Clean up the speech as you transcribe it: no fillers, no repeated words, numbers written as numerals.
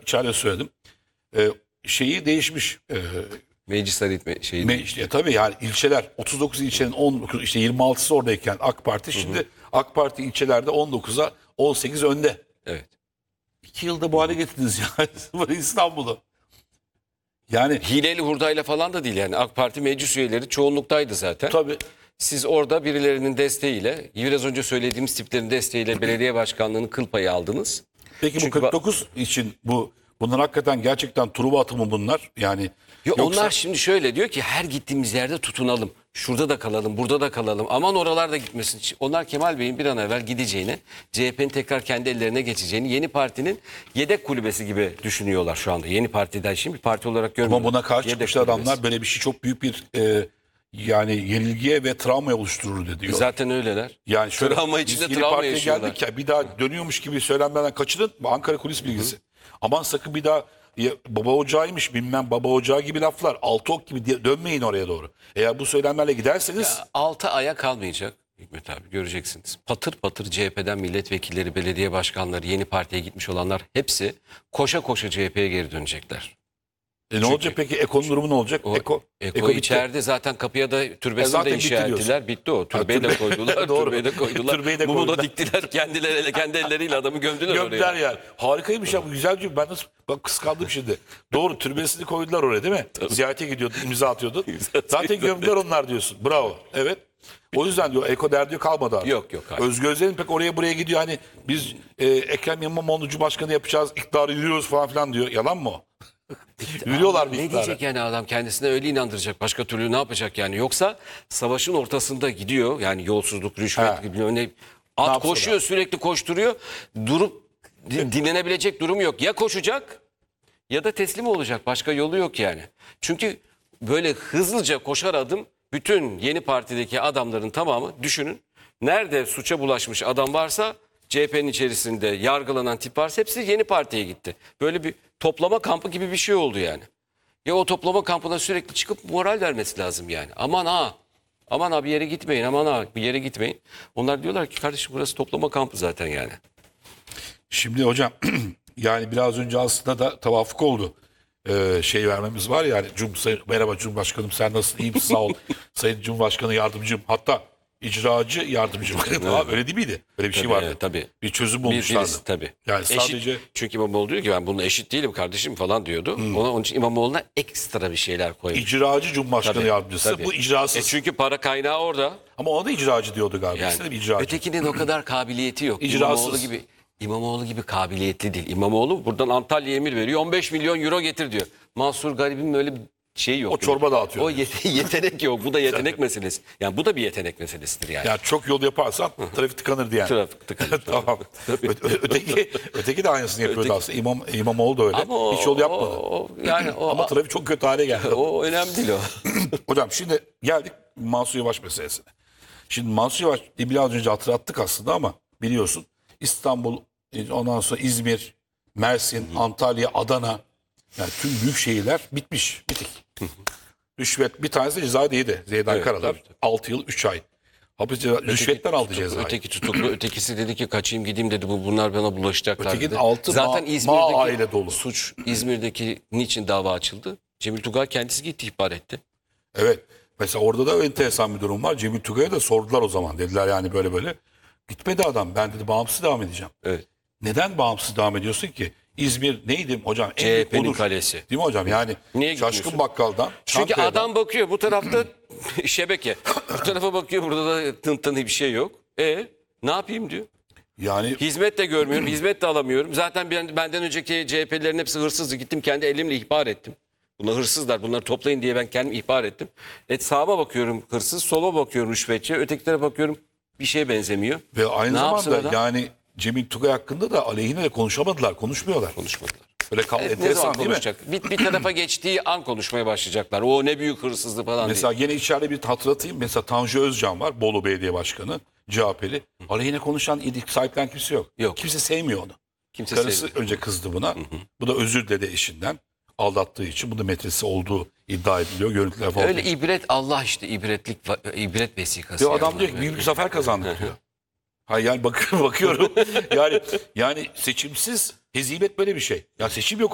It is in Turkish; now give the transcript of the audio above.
içeride söyledim. Şeyi değişmiş. Meclisler şeyi İşte, tabii yani ilçeler 39 ilçenin 19 işte 26'sı oradayken AK Parti şimdi AK Parti ilçelerde 19'a 18 önde. Evet. 2 yılda bu hale getirdiniz ya İstanbul'u. Yani Hileli hurdayla falan da değil yani. AK Parti meclis üyeleri çoğunluktaydı zaten. tabii Siz orada birilerinin desteğiyle, biraz önce söylediğimiz tiplerin desteğiyle belediye başkanlığının kıl payı aldınız. peki Çünkü bu 49 için bunlar hakikaten gerçekten Truva atımı bunlar. Yani yoksa onlar şimdi şöyle diyor ki her gittiğimiz yerde tutunalım. Şurada da kalalım, burada da kalalım. Aman oralarda gitmesin. Onlar Kemal Bey'in bir an evvel gideceğini, CHP'nin tekrar kendi ellerine geçeceğini, Yeni Parti'nin yedek kulübesi gibi düşünüyorlar şu anda. Yeni Parti'den şimdi bir parti olarak görmüyorlar. ama buna karşı Yedek çıkmışlar kulübesi. adamlar böyle bir şey çok büyük bir yani yenilgiye ve travma oluşturur diyor. Zaten öyleler. Yani şöyle, Travma biz içinde Yeni travma Parti'ye yaşıyorlar. geldik ya bir daha dönüyormuş gibi söylenmeden kaçının Ankara kulis bilgisi. Aman sakın bir daha baba ocağıymış bilmem baba ocağı gibi laflar altı ok gibi dönmeyin oraya doğru. Eğer bu söylemlerle giderseniz 6 aya kalmayacak Hikmet abi, göreceksiniz. Patır patır CHP'den milletvekilleri, belediye başkanları, Yeni Parti'ye gitmiş olanlar hepsi koşa koşa CHP'ye geri dönecekler. ne olacak peki Eko'nun durumu ne olacak? Eko bitti. içeride zaten kapıya da türbesini de zaten inşa bitti diyorsun. ettiler. Bitti o. Türbeyi de koydular. Doğru. Türbeyi de koydular. Türbeyi de Mumu da koydular. diktiler. Kendi elleriyle adamı gömdüler Gömdüler oraya. yani. Harikaymış ya bu güzel cümle. Ben nasıl bak kıskandım şimdi. Doğru türbesini koydular oraya değil mi? Ziyarete gidiyordun, imza atıyordun. Zaten gömdüler onlar diyorsun. Bravo. Evet. O yüzden diyor Eko derdi kalmadı artık. Yok, hayır. Özgür Özel'in pek oraya buraya gidiyor. Hani biz Ekrem İmamoğlu Cumhurbaşkanı yapacağız. İktidarı yürüyoruz falan filan diyor. Yalan mı o? Yürüyorlar bir Ne iktidara. diyecek yani adam, kendisine öyle inandıracak. Başka türlü ne yapacak yani? Yoksa savaşın ortasında gidiyor. Yani yolsuzluk, rüşvet gibi ne at yapsın koşuyor, sürekli koşturuyor. Durup dinlenebilecek durum yok. Ya koşacak ya da teslim olacak. Başka yolu yok yani. Çünkü böyle hızlıca koşar adım bütün Yeni Parti'deki adamların tamamı, düşünün. Nerede suça bulaşmış adam varsa, CHP'nin içerisinde yargılanan tip varsa hepsi Yeni Parti'ye gitti. Böyle bir toplama kampı gibi bir şey oldu yani. Ya o toplama kampına sürekli çıkıp moral vermesi lazım yani. Aman ha, aman ha bir yere gitmeyin, aman ha bir yere gitmeyin. Onlar diyorlar ki kardeşim burası toplama kampı zaten yani. Şimdi hocam yani biraz önce aslında da tevafuk oldu. Şey vermemiz var ya yani merhaba Cumhurbaşkanım sen nasılsın iyi misin sağ ol. Sayın Cumhurbaşkanı yardımcım hatta icracı yardımcım. Öyle değil miydi? Öyle bir şey vardı. Tabii. Bir çözüm bulmuşlardı. Tabii. Yani Eşit, sadece çünkü İmamoğlu diyor ki ben bununla eşit değilim kardeşim falan diyordu. Onun için İmamoğlu'na ekstra bir şeyler koymuş. icracı Cumhurbaşkanı Tabii, yardımcısı tabii. bu icrasız. Çünkü para kaynağı orada. Ama ona da icracı diyordu galiba. Yani, İkisi de bir icracı. ötekinin o kadar kabiliyeti yok. İcrasız. İmamoğlu gibi kabiliyetli değil. İmamoğlu buradan Antalya'ya emir veriyor. 15 milyon euro getir diyor. Mansur Garib'in öyle bir şey yok. O çorba dağıtıyor. O yetenek yok. Bu da yetenek meselesi. Yani bu da bir yetenek meselesidir yani. Yani çok yol yaparsan trafik tıkanır diye. Trafik tıkanır. Tamam. Öteki de aynısını yapıyordu aslında. İmamoğlu da öyle. Ama hiç yol yapmadı. Yani Ama trafik çok kötü hale geldi. o önemli değil o. Hocam şimdi geldik Mansur Yavaş meselesine. Şimdi Mansur Yavaş biraz önce hatırlattık aslında ama biliyorsun İstanbul, ondan sonra İzmir, Mersin, Antalya, Adana yani tüm büyük şehirler bitmiş. Bitik. Rüşvet bir tanesi de cezayı yedi. Zeydan Evet, Karalar. tabii. 6 yıl 3 ay. Hapis rüşvetten aldı cezayı. Öteki tutuklu, ötekisi dedi ki kaçayım gideyim dedi. Bunlar bana bulaşacaklar Ötekinin dedi. altı Zaten ma İzmir'deki aile dolu. suç, İzmir'deki niçin dava açıldı? Cemil Tugay kendisi gitti ihbar etti. Evet. Mesela orada da enteresan bir durum var. Cemil Tugay'a da sordular o zaman. Dediler yani böyle böyle. Gitmedi adam. Ben dedi bağımsız devam edeceğim. Evet. Neden bağımsız devam ediyorsun ki? İzmir neydi hocam? En büyük CHP'nin onur. kalesi. Değil mi hocam? Yani Niye Şaşkın gitmiyorsun? Bakkal'dan. Çünkü Çankaya'dan- adam bakıyor bu tarafta şebeke. Bu tarafa bakıyor burada da tıntılı bir şey yok. Ne yapayım diyor. Yani Hizmet de görmüyorum, hizmet de alamıyorum. Zaten benden önceki CHP'lilerin hepsi hırsızdı. Gittim kendi elimle ihbar ettim. Bunlar hırsızlar, bunları toplayın diye ben kendim ihbar ettim. Sağa bakıyorum hırsız, sola bakıyorum rüşvetçi, ötekilere bakıyorum bir şeye benzemiyor. ve aynı Ne yapsın zamanda adam? yani Cemil Tugay hakkında da aleyhine de konuşamadılar. Konuşmuyorlar. Konuşmadılar. Böyle Ne zaman enteresan değil mi? konuşacak? Bir tarafa geçtiği an konuşmaya başlayacaklar. O ne büyük hırsızlık falan Mesela yine içeride bir hatırlatayım. Mesela Tanju Özcan var. Bolu Belediye Başkanı. CHP'li. Aleyhine konuşan, sahiplen kimse yok. Yok. Kimse sevmiyor onu. Kimse Karısı sevmiyor. önce kızdı buna. Bu da özür dedi eşinden. Aldattığı için. Bu da metresi olduğu iddia ediliyor. Görüntüler falan. Öyle ibret, Allah işte ibret vesikası. Diyor, yani adam onlar diyor ki böyle. büyük bir zafer kazandık diyor. Ha yani bakıyorum yani seçimsiz hezimet böyle bir şey. Ya seçim yok.